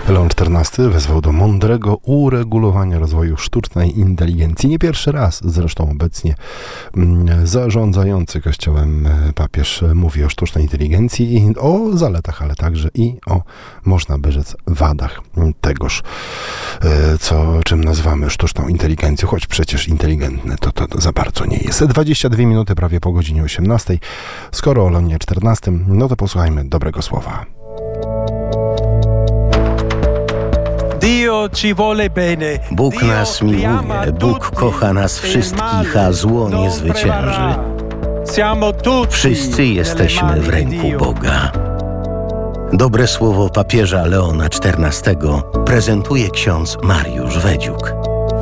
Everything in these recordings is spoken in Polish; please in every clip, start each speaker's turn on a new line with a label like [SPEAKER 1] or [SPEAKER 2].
[SPEAKER 1] Leon XIV wezwał do mądrego uregulowania rozwoju sztucznej inteligencji. Nie pierwszy raz zresztą obecnie zarządzający Kościołem papież mówi o sztucznej inteligencji i o zaletach, ale także i o, można by rzec, wadach tegoż, czym nazywamy sztuczną inteligencją, choć przecież inteligentne to za bardzo nie jest. 22 minuty prawie po godzinie 18. Skoro o Leonie XIV, no to posłuchajmy dobrego słowa.
[SPEAKER 2] Bóg nas miłuje, Bóg kocha nas wszystkich, a zło nie zwycięży. Wszyscy jesteśmy w ręku Boga. Dobre słowo papieża Leona XIV prezentuje ksiądz Mariusz Wedziuk.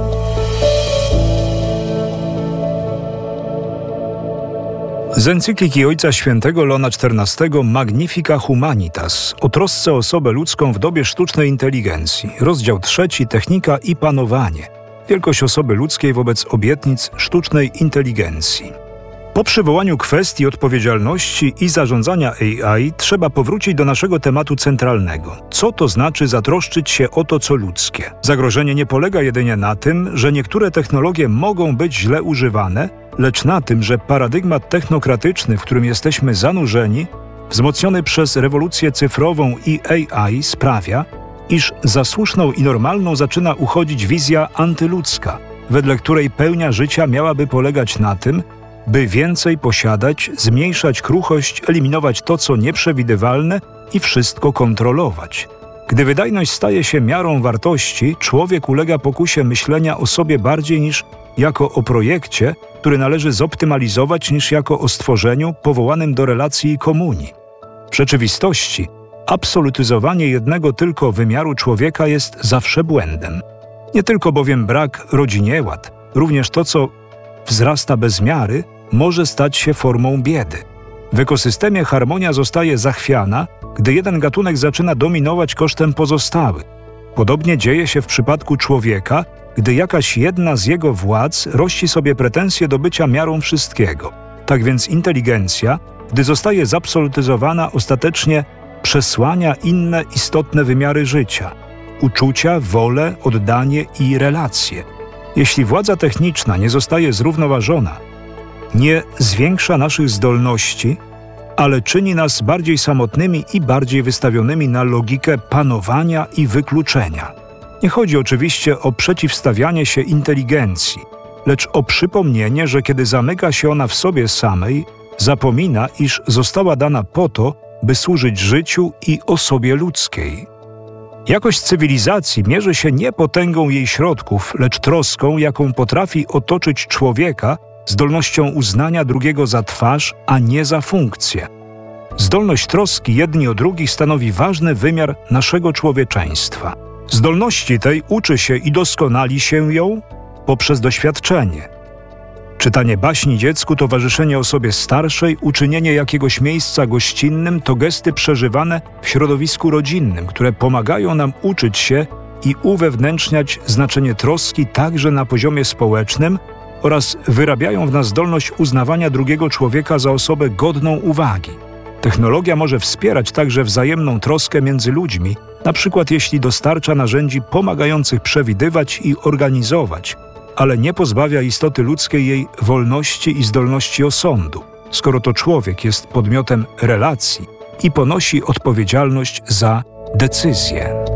[SPEAKER 3] Z encykliki Ojca Świętego Leona XIV Magnifica Humanitas o trosce o osobę ludzką w dobie sztucznej inteligencji. Rozdział 3. Technika i panowanie. Wielkość osoby ludzkiej wobec obietnic sztucznej inteligencji. Po przywołaniu kwestii odpowiedzialności i zarządzania AI trzeba powrócić do naszego tematu centralnego. Co to znaczy zatroszczyć się o to, co ludzkie? Zagrożenie nie polega jedynie na tym, że niektóre technologie mogą być źle używane, lecz na tym, że paradygmat technokratyczny, w którym jesteśmy zanurzeni, wzmocniony przez rewolucję cyfrową i AI sprawia, iż za słuszną i normalną zaczyna uchodzić wizja antyludzka, wedle której pełnia życia miałaby polegać na tym, by więcej posiadać, zmniejszać kruchość, eliminować to, co nieprzewidywalne i wszystko kontrolować. Gdy wydajność staje się miarą wartości, człowiek ulega pokusie myślenia o sobie bardziej niż jako o projekcie, który należy zoptymalizować, niż jako o stworzeniu powołanym do relacji i komunii. W rzeczywistości absolutyzowanie jednego tylko wymiaru człowieka jest zawsze błędem. Nie tylko bowiem brak rodzinieład, również to, co wzrasta bez miary, może stać się formą biedy. W ekosystemie harmonia zostaje zachwiana, gdy jeden gatunek zaczyna dominować kosztem pozostałych. Podobnie dzieje się w przypadku człowieka, gdy jakaś jedna z jego władz rości sobie pretensje do bycia miarą wszystkiego. Tak więc inteligencja, gdy zostaje zabsolutyzowana, ostatecznie przesłania inne istotne wymiary życia – uczucia, wolę, oddanie i relacje. Jeśli władza techniczna nie zostaje zrównoważona, nie zwiększa naszych zdolności, ale czyni nas bardziej samotnymi i bardziej wystawionymi na logikę panowania i wykluczenia. Nie chodzi oczywiście o przeciwstawianie się inteligencji, lecz o przypomnienie, że kiedy zamyka się ona w sobie samej, zapomina, iż została dana po to, by służyć życiu i osobie ludzkiej. Jakość cywilizacji mierzy się nie potęgą jej środków, lecz troską, jaką potrafi otoczyć człowieka, zdolnością uznania drugiego za twarz, a nie za funkcję. Zdolność troski jedni o drugich stanowi ważny wymiar naszego człowieczeństwa. Zdolności tej uczy się i doskonali się ją poprzez doświadczenie. Czytanie baśni dziecku, towarzyszenie osobie starszej, uczynienie jakiegoś miejsca gościnnym to gesty przeżywane w środowisku rodzinnym, które pomagają nam uczyć się i uwewnętrzniać znaczenie troski także na poziomie społecznym oraz wyrabiają w nas zdolność uznawania drugiego człowieka za osobę godną uwagi. Technologia może wspierać także wzajemną troskę między ludźmi, na przykład jeśli dostarcza narzędzi pomagających przewidywać i organizować, ale nie pozbawia istoty ludzkiej jej wolności i zdolności osądu, skoro to człowiek jest podmiotem relacji i ponosi odpowiedzialność za decyzje.